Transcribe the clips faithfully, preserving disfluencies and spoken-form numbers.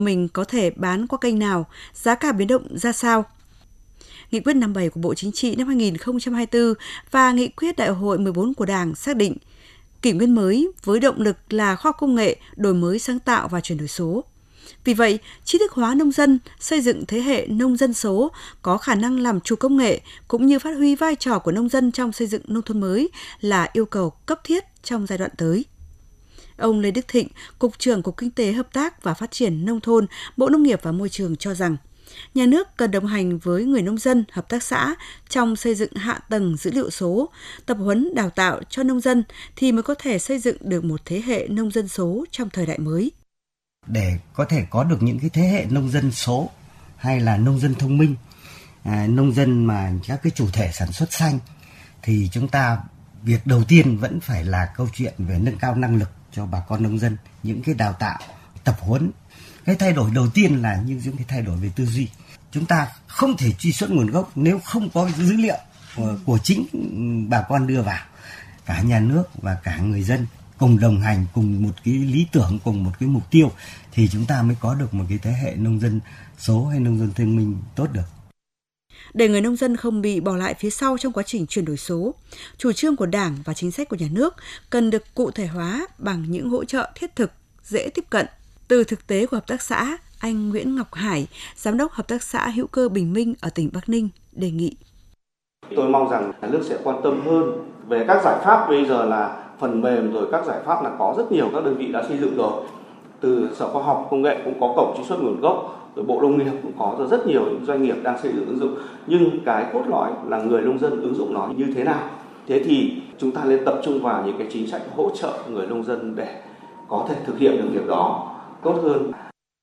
mình có thể bán qua kênh nào, giá cả biến động ra sao. Nghị quyết năm mươi bảy của Bộ Chính trị năm hai nghìn không trăm hai mươi tư và Nghị quyết Đại hội mười bốn của Đảng xác định kỷ nguyên mới với động lực là khoa học công nghệ, đổi mới sáng tạo và chuyển đổi số. Vì vậy, tri thức hóa nông dân, xây dựng thế hệ nông dân số có khả năng làm chủ công nghệ cũng như phát huy vai trò của nông dân trong xây dựng nông thôn mới là yêu cầu cấp thiết trong giai đoạn tới. Ông Lê Đức Thịnh, Cục trưởng Cục Kinh tế Hợp tác và Phát triển Nông thôn, Bộ Nông nghiệp và Môi trường cho rằng, nhà nước cần đồng hành với người nông dân, hợp tác xã trong xây dựng hạ tầng dữ liệu số, tập huấn đào tạo cho nông dân thì mới có thể xây dựng được một thế hệ nông dân số trong thời đại mới. Để có thể có được những cái thế hệ nông dân số hay là nông dân thông minh, à, nông dân mà các cái chủ thể sản xuất xanh, thì chúng ta việc đầu tiên vẫn phải là câu chuyện về nâng cao năng lực cho bà con nông dân, những cái đào tạo, tập huấn. Cái thay đổi đầu tiên là những cái thay đổi về tư duy. Chúng ta không thể truy xuất nguồn gốc nếu không có dữ liệu của, của chính bà con đưa vào. Cả nhà nước và cả người dân cùng đồng hành, cùng một cái lý tưởng, cùng một cái mục tiêu thì chúng ta mới có được một cái thế hệ nông dân số hay nông dân thông minh tốt được. Để người nông dân không bị bỏ lại phía sau trong quá trình chuyển đổi số, chủ trương của Đảng và chính sách của nhà nước cần được cụ thể hóa bằng những hỗ trợ thiết thực, dễ tiếp cận. Từ thực tế của hợp tác xã, anh Nguyễn Ngọc Hải, Giám đốc Hợp tác xã hữu cơ Bình Minh ở tỉnh Bắc Ninh, đề nghị. Tôi mong rằng nhà nước sẽ quan tâm hơn về các giải pháp. Bây giờ là phần mềm rồi các giải pháp là có rất nhiều các đơn vị đã xây dựng rồi. Từ Sở Khoa học Công nghệ cũng có cổng truy xuất nguồn gốc, rồi Bộ Nông nghiệp cũng có, rồi rất nhiều những doanh nghiệp đang xây dựng ứng dụng. Nhưng cái cốt lõi là người nông dân ứng dụng nó như thế nào. Thế thì chúng ta nên tập trung vào những cái chính sách hỗ trợ người nông dân để có thể thực hiện được việc đó tốt hơn.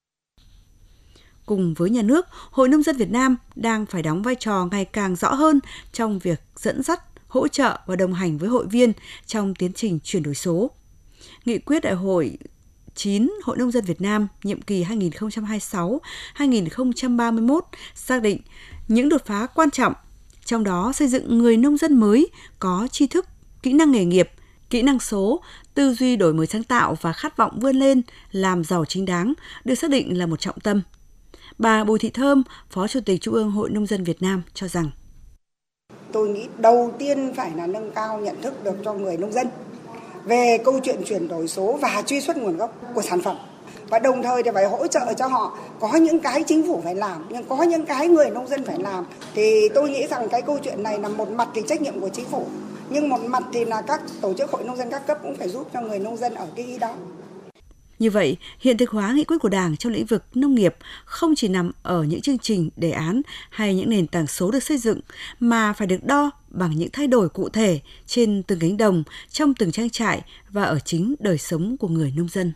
Cùng với nhà nước, Hội Nông dân Việt Nam đang phải đóng vai trò ngày càng rõ hơn trong việc dẫn dắt, hỗ trợ và đồng hành với hội viên trong tiến trình chuyển đổi số. Nghị quyết Đại hội chín Hội Nông dân Việt Nam nhiệm kỳ hai nghìn không trăm hai mươi sáu đến hai nghìn không trăm ba mươi mốt xác định những đột phá quan trọng, trong đó xây dựng người nông dân mới có tri thức, kỹ năng nghề nghiệp, kỹ năng số, tư duy đổi mới sáng tạo và khát vọng vươn lên, làm giàu chính đáng được xác định là một trọng tâm. Bà Bùi Thị Thơm, Phó Chủ tịch Trung ương Hội Nông dân Việt Nam cho rằng, tôi nghĩ đầu tiên phải là nâng cao nhận thức được cho người nông dân về câu chuyện chuyển đổi số và truy xuất nguồn gốc của sản phẩm. Và đồng thời thì phải hỗ trợ cho họ, có những cái chính phủ phải làm, nhưng có những cái người nông dân phải làm. Thì tôi nghĩ rằng cái câu chuyện này là một mặt thì trách nhiệm của chính phủ, nhưng một mặt thì là các tổ chức hội nông dân các cấp cũng phải giúp cho người nông dân ở cái ý đó. Như vậy, hiện thực hóa nghị quyết của Đảng trong lĩnh vực nông nghiệp không chỉ nằm ở những chương trình, đề án hay những nền tảng số được xây dựng, mà phải được đo bằng những thay đổi cụ thể trên từng cánh đồng, trong từng trang trại và ở chính đời sống của người nông dân.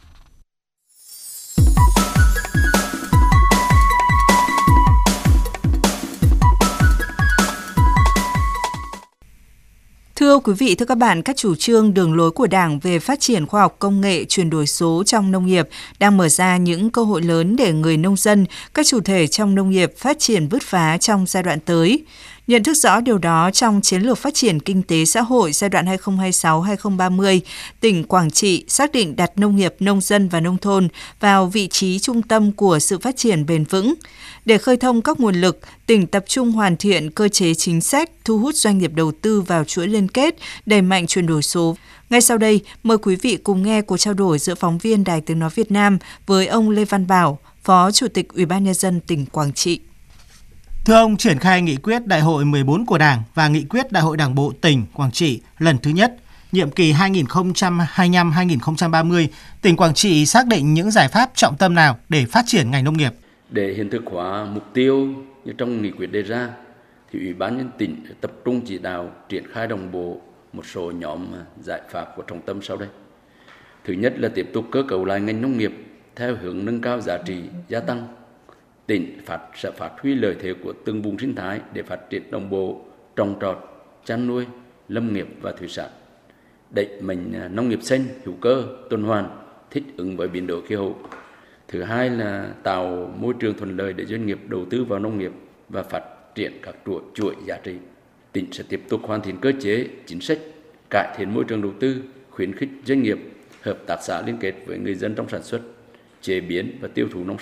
Thưa quý vị, thưa các bạn, các chủ trương đường lối của Đảng về phát triển khoa học công nghệ, chuyển đổi số trong nông nghiệp đang mở ra những cơ hội lớn để người nông dân, các chủ thể trong nông nghiệp phát triển bứt phá trong giai đoạn tới. Nhận thức rõ điều đó, trong chiến lược phát triển kinh tế xã hội giai đoạn hai nghìn không trăm hai mươi sáu đến hai nghìn không trăm ba mươi, tỉnh Quảng Trị xác định đặt nông nghiệp, nông dân và nông thôn vào vị trí trung tâm của sự phát triển bền vững. Để khơi thông các nguồn lực, tỉnh tập trung hoàn thiện cơ chế chính sách, thu hút doanh nghiệp đầu tư vào chuỗi liên kết, đẩy mạnh chuyển đổi số. Ngay sau đây, mời quý vị cùng nghe cuộc trao đổi giữa phóng viên Đài Tiếng nói Việt Nam với ông Lê Văn Bảo, Phó Chủ tịch Ủy ban nhân dân tỉnh Quảng Trị. Thưa ông, triển khai nghị quyết Đại hội mười bốn của Đảng và nghị quyết Đại hội Đảng bộ tỉnh Quảng Trị lần thứ nhất, nhiệm kỳ hai nghìn không trăm hai mươi lăm đến hai nghìn không trăm ba mươi, tỉnh Quảng Trị xác định những giải pháp trọng tâm nào để phát triển ngành nông nghiệp? Để hiện thực hóa mục tiêu như trong nghị quyết đề ra, thì Ủy ban nhân dân tỉnh tập trung chỉ đạo triển khai đồng bộ một số nhóm giải pháp của trọng tâm sau đây. Thứ nhất là tiếp tục cơ cấu lại ngành nông nghiệp theo hướng nâng cao giá trị gia tăng. Tỉnh phát sẽ phát huy lợi thế của từng vùng sinh thái để phát triển đồng bộ trồng trọt, chăn nuôi, lâm nghiệp và thủy sản. Đẩy mạnh nông nghiệp xanh, hữu cơ, tuần hoàn, thích ứng với biến đổi khí hậu. Thứ hai là tạo môi trường thuận lợi để doanh nghiệp đầu tư vào nông nghiệp và phát triển các chuỗi, chuỗi giá trị. Tỉnh sẽ tiếp tục hoàn thiện cơ chế, chính sách, cải thiện môi trường đầu tư, khuyến khích doanh nghiệp, hợp tác xã liên kết với người dân trong sản xuất, chế biến và tiêu thụ nông